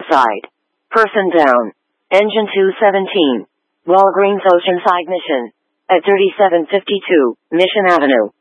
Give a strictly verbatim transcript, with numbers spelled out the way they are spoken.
outside. Person down. Engine two seventeen. Walgreens Oceanside Mission. At thirty-seven fifty-two, Mission Avenue.